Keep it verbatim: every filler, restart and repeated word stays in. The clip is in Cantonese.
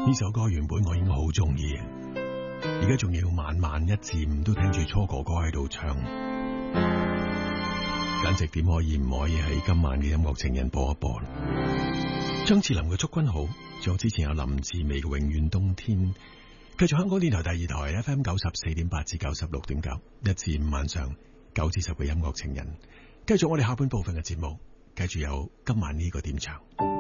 呢首歌原本我已經好中意，而家仲要晚晚一至五都聽住初哥哥喺度唱，簡直點可以唔可以喺今晚嘅音樂情人播一播？張智霖嘅《祝君好》，仲有之前有林志美嘅《永遠冬天》，繼續香港電台第二台 F M 九十四點八至九十六點九，一至五晚上九至十嘅音樂情人，繼續我哋下半部分嘅節目，繼續有今晚呢個點唱。